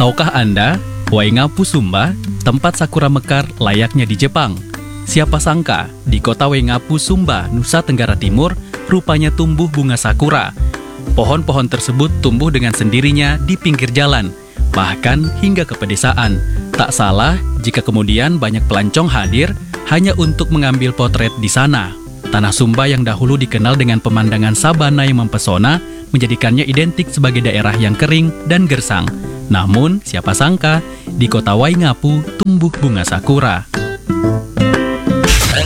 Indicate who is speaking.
Speaker 1: Tahukah Anda, Waingapu Sumba, tempat sakura mekar layaknya di Jepang? Siapa sangka, di kota Waingapu Sumba, Nusa Tenggara Timur, rupanya tumbuh bunga sakura. Pohon-pohon tersebut tumbuh dengan sendirinya di pinggir jalan, bahkan hingga ke pedesaan. Tak salah jika kemudian banyak pelancong hadir hanya untuk mengambil potret di sana. Tanah Sumba yang dahulu dikenal dengan pemandangan sabana yang mempesona, menjadikannya identik sebagai daerah yang kering dan gersang. Namun, siapa sangka, di kota Waingapu tumbuh bunga sakura.